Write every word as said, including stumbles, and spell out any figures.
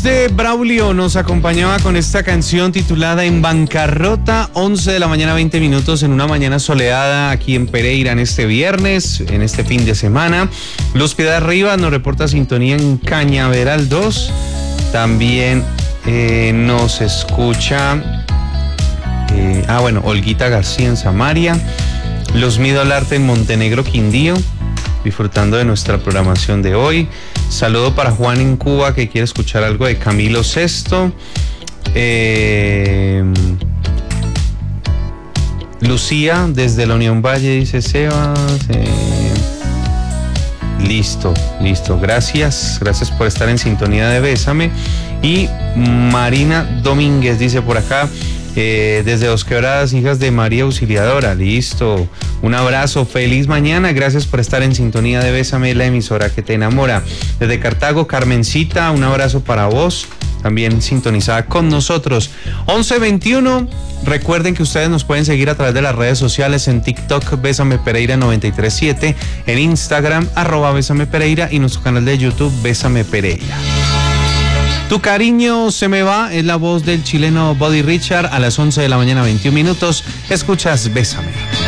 de Braulio nos acompañaba con esta canción titulada En Bancarrota, once de la mañana, veinte minutos, en una mañana soleada aquí en Pereira en este viernes, en este fin de semana. Luz Piedad Rivas nos reporta sintonía en Cañaveral dos. También eh, nos escucha, eh, ah bueno, Olguita García en Samaria. Los Mido al Arte en Montenegro, Quindío, disfrutando de nuestra programación de hoy. Saludo para Juan en Cuba, que quiere escuchar algo de Camilo Sesto. Eh, Lucía, desde la Unión Valle, dice Sebas. Eh, listo, listo. Gracias, gracias por estar en sintonía de Bésame. Y Marina Domínguez dice por acá, eh, desde Dos Quebradas, hijas de María Auxiliadora. Listo. Un abrazo, feliz mañana, gracias por estar en sintonía de Bésame, la emisora que te enamora. Desde Cartago, Carmencita, un abrazo para vos, también sintonizada con nosotros. once veintiuno, recuerden que ustedes nos pueden seguir a través de las redes sociales, en TikTok, Bésame Pereira noventa y tres siete, en Instagram, arroba Bésame Pereira, y nuestro canal de YouTube, Bésame Pereira. Tu cariño se me va, es la voz del chileno Buddy Richard. A las once de la mañana, veintiún minutos, escuchas Bésame.